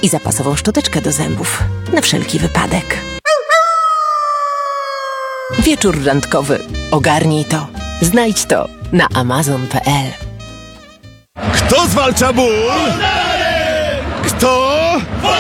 i zapasową szczoteczkę do zębów. Na wszelki wypadek. Wieczór randkowy. Ogarnij to. Znajdź to na amazon.pl. Kto zwalcza ból? Kto?